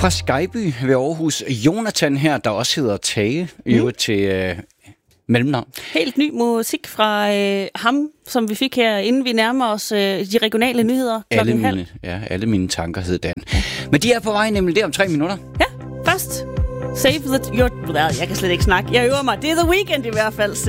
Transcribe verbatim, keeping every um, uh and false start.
Fra Skyby ved Aarhus, Jonathan her, der også hedder Tage, mm. jo til øh, mellemnavn. Helt ny musik fra øh, ham, som vi fik her, inden vi nærmer os øh, de regionale nyheder klokken alle halv. mine, ja, alle mine tanker hed Dan. Men de er på vej nemlig der om tre minutter. Ja, først. Save the... Your, well, jeg kan slet ikke snakke. Jeg øver mig. Det er The Weeknd i hvert fald.